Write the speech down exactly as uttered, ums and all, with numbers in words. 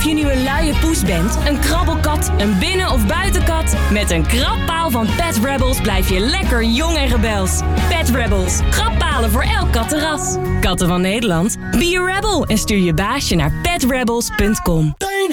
Of je nu een luie poes bent, een krabbelkat, een binnen- of buitenkat, met een krabpaal van Pet Rebels blijf je lekker jong en rebels. Pet Rebels, krabbalen voor elk kattenras. Katten van Nederland, be a rebel en stuur je baasje naar pet rebels punt com.